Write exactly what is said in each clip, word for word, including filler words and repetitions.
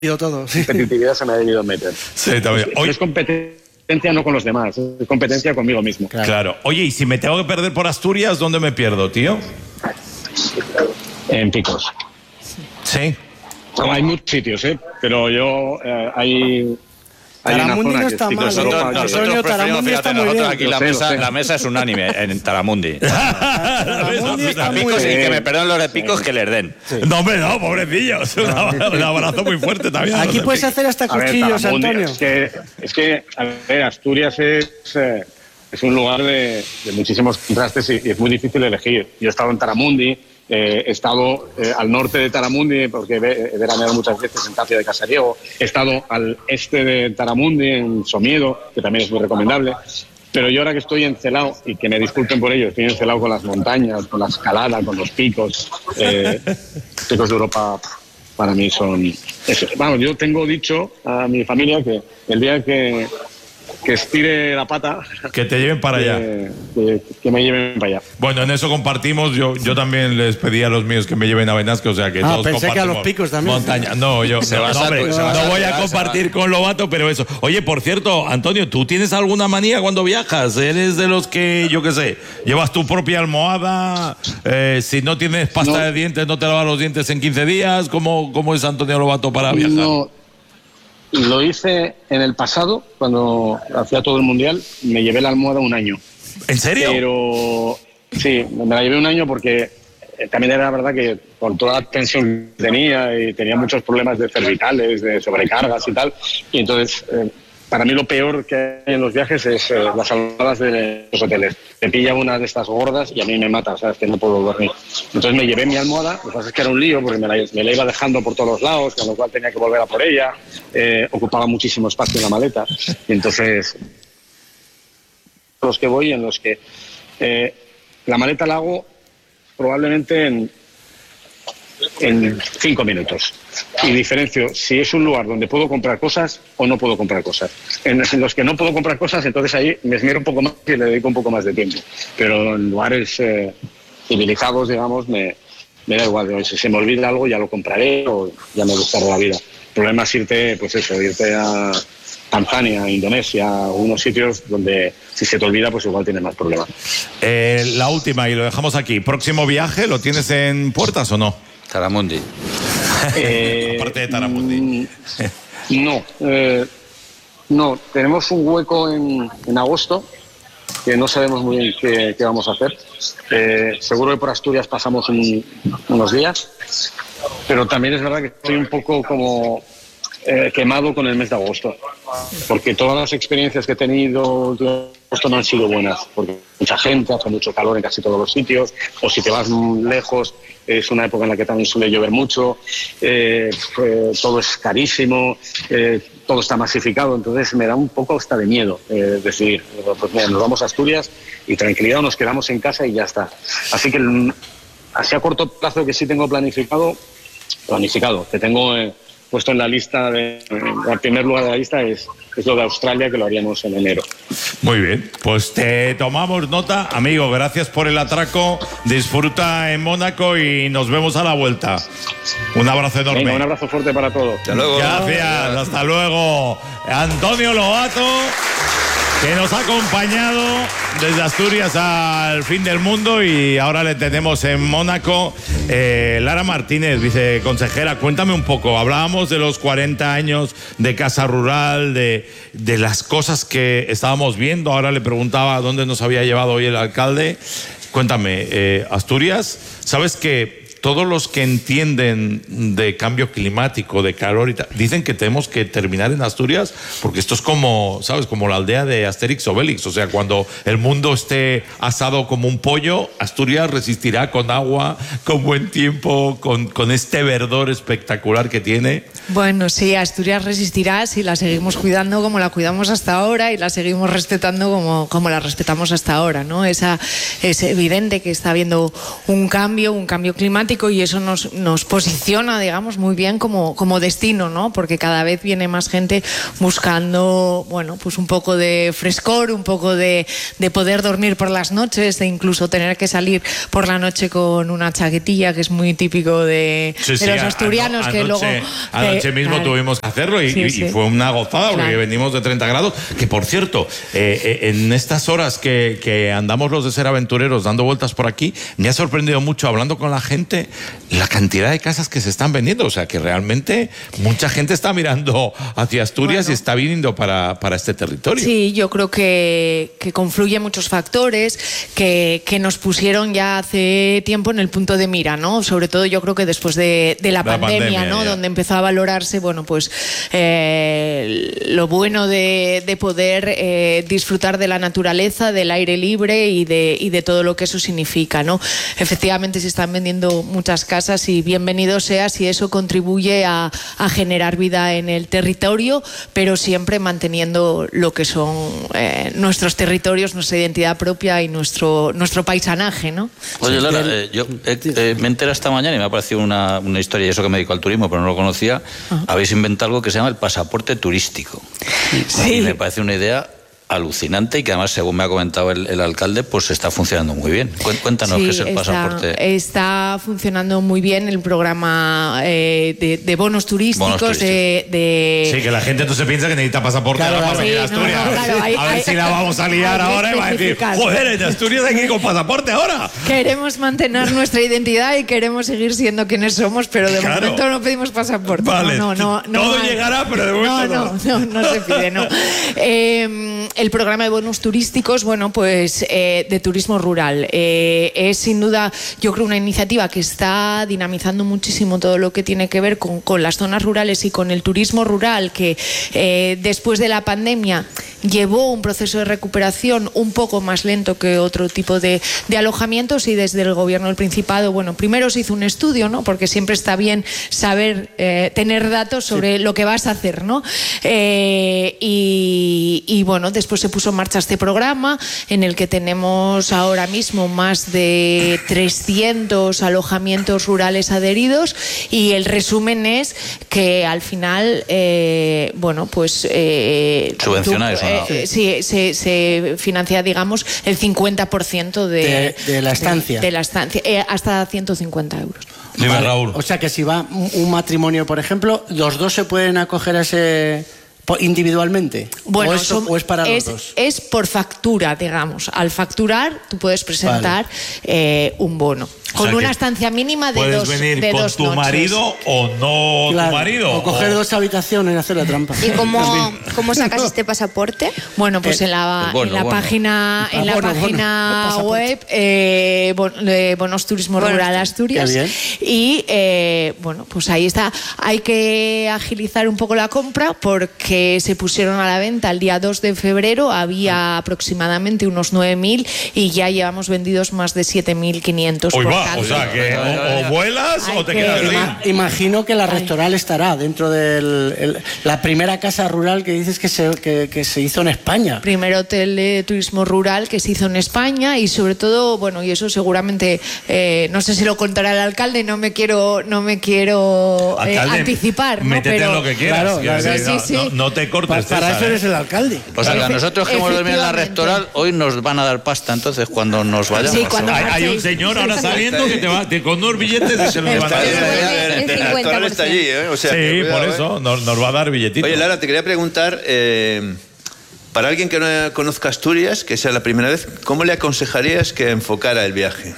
todo, sí. Competitividad se me ha debido meter. Sí, también. Hoy es competencia no con los demás, es competencia conmigo mismo. Claro. claro. Oye, y si me tengo que perder por Asturias, ¿dónde me pierdo, tío? En Picos. Sí. No, hay muchos sitios, ¿eh? Pero yo, eh, hay... Taramundi no está mal. Nosotros, nosotros preferimos, fíjate, nosotros aquí la mesa, la mesa es unánime en Taramundi. Taramundi está muy Picos, y bien. que me perdonen los de Picos, que les den. Sí. No, hombre, no, pobrecillos. Un, un abrazo muy fuerte también. Aquí puedes hacer hasta cuchillos, ver, Antonio. Es que, es que, a ver, Asturias es, eh, es un lugar de, de muchísimos contrastes y, y es muy difícil elegir. Yo he estado en Taramundi. Eh, he estado eh, al norte de Taramundi, porque he veraneado muchas veces en Tapia de Casariego. He estado al este de Taramundi, en Somiedo, que también es muy recomendable. Pero yo ahora que estoy en Celao, y que me disculpen por ello, estoy en Celao con las montañas, con la escalada, con los picos. Eh, los picos de Europa para mí son... Eso. Vamos, yo tengo dicho a mi familia que el día que... que estire la pata, que te lleven para que, allá, que, que me lleven para allá. Bueno, en eso compartimos. Yo, yo también les pedí a los míos que me lleven a Benasque, o sea que ah, todos pensé compartimos que a los Picos también. Montaña. No, yo se no, va no, a hombre, se no va a voy a se compartir va. con Lobato, pero eso. Oye, por cierto, Antonio, ¿tú tienes alguna manía cuando viajas? ¿Eres de los que, yo qué sé, llevas tu propia almohada? Eh, si no tienes pasta no. de dientes, no te lavas los dientes en quince días. ¿Cómo, cómo es Antonio Lobato para viajar? No. Lo hice en el pasado, cuando hacía todo el mundial, me llevé la almohada un año. ¿En serio? Pero sí, me la llevé un año porque también era verdad que por toda la tensión que tenía y tenía muchos problemas de cervicales, de sobrecargas y tal, y entonces eh, para mí lo peor que hay en los viajes es eh, las almohadas de los hoteles. Te pilla una de estas gordas y a mí me mata, sabes que no puedo dormir. Entonces me llevé mi almohada, lo que pasa es que era un lío porque me la, me la iba dejando por todos los lados, con lo cual tenía que volver a por ella, eh, ocupaba muchísimo espacio en la maleta, y entonces los que voy en los que eh, la maleta la hago probablemente en en cinco minutos y diferencio si es un lugar donde puedo comprar cosas o no puedo comprar cosas. En, en los que no puedo comprar cosas, entonces ahí me esmero un poco más y le dedico un poco más de tiempo, pero en lugares eh, civilizados, digamos, me, me da igual. Si se me olvida algo ya lo compraré o ya me gustará la vida. El problema es irte, pues eso, irte a Tanzania, Indonesia, unos sitios donde si se te olvida pues igual tienes más problemas. Eh, la última y lo dejamos aquí. ¿Próximo viaje lo tienes en puertas o no? Taramundi. Eh, Aparte de Taramundi. No, eh, no, tenemos un hueco en, en agosto que no sabemos muy bien qué, qué vamos a hacer. Eh, seguro que por Asturias pasamos un, unos días, pero también es verdad que estoy un poco como eh, quemado con el mes de agosto, porque todas las experiencias que he tenido de agosto no han sido buenas, porque mucha gente, hace mucho calor en casi todos los sitios, o si te vas lejos es una época en la que también suele llover mucho, eh, eh, todo es carísimo, eh, todo está masificado, entonces me da un poco hasta de miedo eh, decidir, pues mira, nos vamos a Asturias y tranquilidad, nos quedamos en casa y ya está. Así que así a corto plazo que sí tengo planificado, planificado, que tengo eh, puesto en la lista, de, en primer lugar de la lista es, es lo de Australia, que lo haríamos en enero. Muy bien, pues te tomamos nota. Amigo, gracias por el atraco, disfruta en Mónaco y nos vemos a la vuelta. Un abrazo enorme. Venga, un abrazo fuerte para todos. Hasta luego. Gracias, hasta luego. Antonio Lobato, que nos ha acompañado desde Asturias al fin del mundo y ahora le tenemos en Mónaco. Eh, Lara Martínez, viceconsejera, cuéntame un poco. Hablábamos de los cuarenta años de Casa Rural, de, de las cosas que estábamos viendo. Ahora le preguntaba dónde nos había llevado hoy el alcalde. Cuéntame, eh, Asturias, ¿sabes que todos los que entienden de cambio climático, de calor y tal, dicen que tenemos que terminar en Asturias porque esto es como, ¿sabes? Como la aldea de Asterix Obelix. O sea, cuando el mundo esté asado como un pollo, Asturias resistirá con agua, con buen tiempo, con, con este verdor espectacular que tiene. Bueno, sí, Asturias resistirá si la seguimos cuidando como la cuidamos hasta ahora y la seguimos respetando como, como la respetamos hasta ahora, ¿no? Esa, es evidente que está habiendo un cambio, un cambio climático, y eso nos, nos posiciona, digamos, muy bien como, como destino, ¿no? Porque cada vez viene más gente buscando, bueno, pues un poco de frescor, un poco de, de poder dormir por las noches, de incluso tener que salir por la noche con una chaquetilla, que es muy típico de, Sí, sí, de los asturianos, ano, que anoche, luego... Anoche anoche mismo claro. tuvimos que hacerlo y, Sí, y sí. fue una gozada porque Claro. venimos de treinta grados. Que por cierto, eh, eh, en estas horas que, que andamos los de Ser Aventureros dando vueltas por aquí, me ha sorprendido mucho hablando con la gente la cantidad de casas que se están vendiendo. O sea que realmente mucha gente está mirando hacia Asturias Bueno. y está viniendo para, para este territorio. Sí, yo creo que, que confluyen muchos factores que, que nos pusieron ya hace tiempo en el punto de mira, ¿no? Sobre todo yo creo que después de, de la, La pandemia, pandemia, ¿no? ya. Donde empezó a valorarse, bueno, pues eh, lo bueno de, de poder eh, disfrutar de la naturaleza, del aire libre y de, y de todo lo que eso significa, ¿no? Efectivamente se están vendiendo muchas casas y bienvenido sea si eso contribuye a, a generar vida en el territorio, pero siempre manteniendo lo que son eh, nuestros territorios, nuestra identidad propia y nuestro, nuestro paisanaje, ¿no? Oye, Lara, eh, yo eh, eh, me enteré esta mañana y me ha parecido una, una historia, y eso que me dedico al turismo, pero no lo conocía. Ajá. Habéis inventado algo que se llama el pasaporte turístico. Sí. Y me parece una idea alucinante y que además, según me ha comentado el, el alcalde, pues está funcionando muy bien. Cué- Cuéntanos Sí, qué es el está, pasaporte. está funcionando muy bien el programa eh, de, de bonos turísticos. Bonos de, de- Sí, que la gente entonces piensa que necesita pasaporte Claro, ahora para sí, venir a no, Asturias. no, claro, hay- a ver hay- si la vamos a liar hay que ahora y va a decir, especificar. joder, en Asturias hay que ir con pasaporte ahora. Queremos mantener nuestra identidad y queremos seguir siendo quienes somos, pero de Claro. momento no pedimos pasaporte. Vale, no, no, no, todo no, llegará, pero de momento no. No, no, no se pide, no. Eh, el programa de bonos turísticos, bueno, pues eh, de turismo rural. Eh, es sin duda, yo creo, una iniciativa que está dinamizando muchísimo todo lo que tiene que ver con, con las zonas rurales y con el turismo rural, que eh, después de la pandemia llevó un proceso de recuperación un poco más lento que otro tipo de, de alojamientos, y desde el gobierno del Principado, bueno, primero se hizo un estudio, ¿no? Porque siempre está bien saber, eh, tener datos sobre sí. lo que vas a hacer, ¿no? Eh, y, y bueno, después se puso en marcha este programa en el que tenemos ahora mismo más de trescientos alojamientos rurales adheridos, y el resumen es que al final, eh, bueno, pues... Eh, Subvencionáis, tú, eh, eh, sí, se, se financia, digamos, el cincuenta por ciento de, de, de la estancia. De, de la estancia, eh, hasta ciento cincuenta euros. Dime, vale. Raúl. O sea que si va un, un matrimonio, por ejemplo, ¿los dos se pueden acoger a ese individualmente? Bueno, ¿O, es, son, o es para es, los dos? Es por factura, digamos. Al facturar, tú puedes presentar vale. eh, un bono. Con o sea una estancia mínima de puedes dos venir de con dos tu noches. marido o no claro, tu marido. O coger o... dos habitaciones y hacer la trampa. ¿Y cómo, cómo sacas este pasaporte? Bueno, pues eh, en la, bono, en la bueno. página, en la bono, página bono. web eh, bon, de Bonos Turismo bueno, Rural Asturias. Y eh, bueno, pues ahí está. Hay que agilizar un poco la compra porque se pusieron a la venta el día dos de febrero. Había aproximadamente unos nueve mil y ya llevamos vendidos más de siete mil quinientos. Por va, o sea que o, o vuelas Hay o te que... quedas Ima, Imagino que la Rectoral estará dentro de la primera casa rural que dices que se, que, que se hizo en España. Primer hotel de turismo rural que se hizo en España, y sobre todo, bueno, y eso seguramente, eh, no sé si lo contará el alcalde, no me quiero, no me quiero eh, alcalde, anticipar. Métete ¿no? Pero, en lo que quieras. Claro, claro, claro, sí, sí, no, sí. No, no te cortes. Para, para eso eres el alcalde. O sea, que a nosotros que hemos dormido en la Rectoral, hoy nos van a dar pasta, entonces cuando nos vayamos. Sí, cuando hay, hay un señor ahora saliendo que te va te, con unos billetes y se los van a dar. El Rectoral está allí, ¿eh? O sea, sí, cuidado, por eso ¿eh? nos, nos va a dar billetitos. Oye, Lara, te quería preguntar, eh, para alguien que no conozca Asturias, que sea la primera vez, ¿cómo le aconsejarías que enfocara el viaje?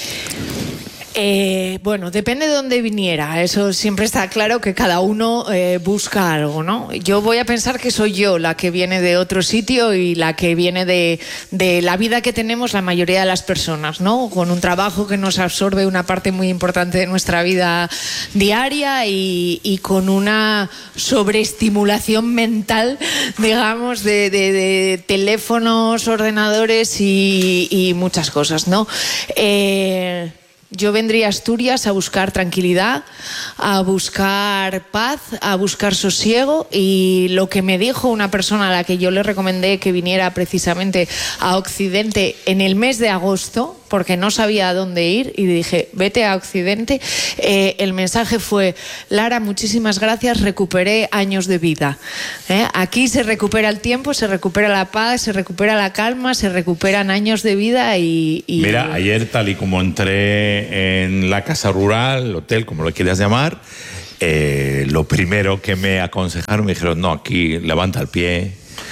Eh, bueno, depende de dónde viniera. Eso siempre está claro, que cada uno eh, busca algo, ¿no? Yo voy a pensar que soy yo la que viene de otro sitio y la que viene de, de la vida que tenemos la mayoría de las personas, ¿no? Con un trabajo que nos absorbe una parte muy importante de nuestra vida diaria y, y con una sobreestimulación mental, digamos, de, de, de teléfonos, ordenadores y, y muchas cosas, ¿no? Eh... Yo vendría a Asturias a buscar tranquilidad, a buscar paz, a buscar sosiego, y lo que me dijo una persona a la que yo le recomendé que viniera precisamente a Occidente en el mes de agosto, porque no sabía a dónde ir, y dije, vete a Occidente, eh, el mensaje fue: Lara, muchísimas gracias, recuperé años de vida. ¿Eh? Aquí se recupera el tiempo, se recupera la paz, se recupera la calma, se recuperan años de vida y... y... Mira, ayer tal y como entré en la casa rural, hotel, como lo quieras llamar, eh, lo primero que me aconsejaron, me dijeron, no, aquí levanta el pie,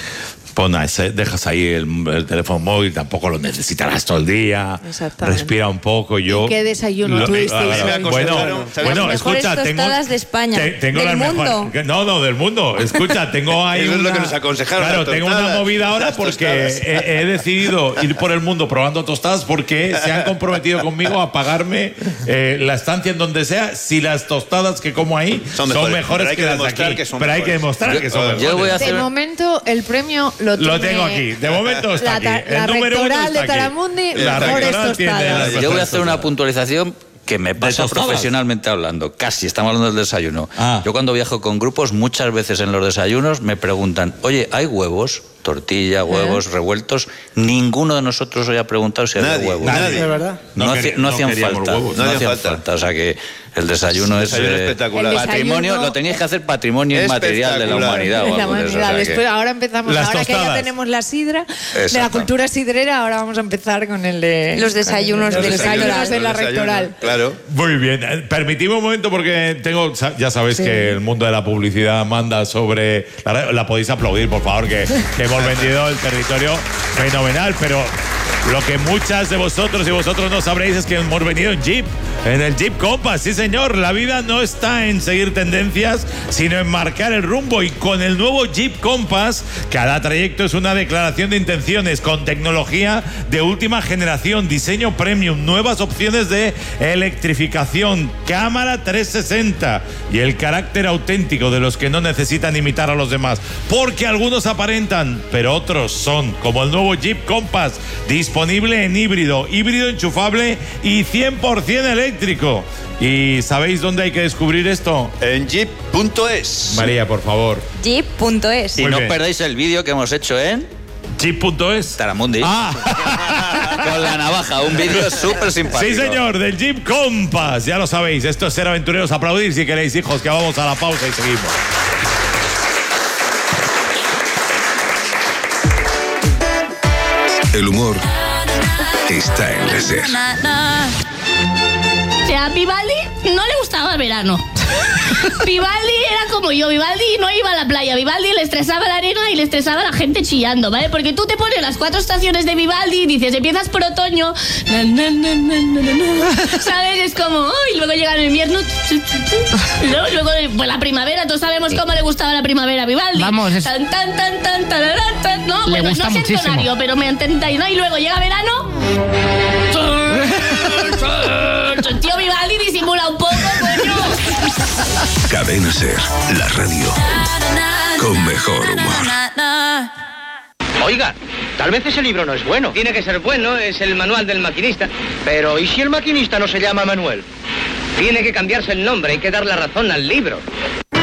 pon a ese, dejas ahí el, el teléfono móvil, tampoco lo necesitarás todo el día, respira un poco. Yo, ¿Y qué desayuno lo, tuviste? eh, bueno, bueno, las mejores escucha, tengo, tostadas de España, te, tengo del las mundo. mejores, no, no, del mundo. Escucha, tengo ahí Eso es una, lo que nos aconsejaron, claro, las tengo una tostadas, movida ahora las porque tostadas. he, he decidido ir por el mundo probando tostadas porque se han comprometido conmigo a pagarme eh, la estancia en donde sea si las tostadas que como ahí Son son mejores. mejores, Pero hay que, que las de demostrar aquí. que son Pero hay que mejores. demostrar Yo- que son yo mejores. voy a De hacer- momento, el premio lo tiene... Lo tengo aquí. De momento está La, aquí. ta- la El número uno rectoral está de aquí. Taramundi, La mejores rectoral tiene tostadas. las Yo voy a hacer una tostadas. puntualización que me pasa tostadas? profesionalmente hablando. Casi, estamos hablando del desayuno. Ah. Yo cuando viajo con grupos, muchas veces en los desayunos me preguntan, oye, ¿hay huevos? Tortilla, huevos, revueltos. Ninguno de nosotros hoy ha preguntado si había Nadie, huevos. nadie. ¿De verdad? No, No haci- quería- no no hacían queríamos falta. huevos. No, No hacían hacían falta. falta. O sea que el desayuno, Desayuno es eh, espectacular. El patrimonio, desayuno- lo tenéis que hacer patrimonio inmaterial de la Espectacular. humanidad. o De la algo de eso, o humanidad. sea que- Después, ahora empezamos, Las ahora que ya tostadas. tenemos la sidra de la Exacto. cultura sidrera, ahora vamos a empezar con el de... Los desayunos con el- de los la desayunos rectoral. de la Los desayunos, rectoral. Claro. Muy bien. Eh, Permitidme un momento porque tengo, sa- ya sabéis que el mundo de la publicidad manda sobre... La, radio- la podéis aplaudir, por favor, que, que hemos vendido el territorio fenomenal, pero lo que muchas de vosotros y vosotros no sabréis es que hemos venido en Jeep, en el Jeep Compass. Sí, señor, la vida no está en seguir tendencias, sino en marcar el rumbo. Y con el nuevo Jeep Compass, cada trayecto es una declaración de intenciones con tecnología de última generación, diseño premium, nuevas opciones de electrificación, cámara trescientos sesenta y el carácter auténtico de los que no necesitan imitar a los demás. Porque algunos aparentan, pero otros son, como el nuevo Jeep Compass, disponible en híbrido, híbrido enchufable y cien por ciento eléctrico. ¿Y sabéis dónde hay que descubrir esto? En jeep punto es. María, por favor. jeep punto es. Y Muy no bien. perdáis el vídeo que hemos hecho en Jeep punto es. Taramundi. Ah. Con la navaja, un vídeo súper simpático. Sí, señor, del Jeep Compass. Ya lo sabéis, esto es Ser Aventureros. Aplaudir si queréis, hijos, que vamos a la pausa y seguimos. El humor está en la SER. O sea, a Vivaldi no le gustaba el verano. Vivaldi era como yo, Vivaldi no iba a la playa, Vivaldi le estresaba la arena y le estresaba la gente chillando, ¿vale? Porque tú te pones las cuatro estaciones de Vivaldi y dices, empiezas por otoño, na, na, na, na, na, na, na, ¿sabes? Es como, y luego llega el invierno, y luego, luego pues la primavera, todos sabemos cómo le gustaba la primavera a Vivaldi. Vamos, es- Tan, tan, tan, tan, tararán, tan, no, Le bueno, gusta no sé muchísimo. entonario, pero me entendáis, ¿no? Y luego llega verano... Tío, Vivaldi disimula un poco, coño. Cadena SER, la radio con mejor humor. Oiga, tal vez ese libro no es bueno. Tiene que ser bueno, es el manual del maquinista. Pero ¿y si el maquinista no se llama Manuel? Tiene que cambiarse el nombre, hay que dar la razón al libro.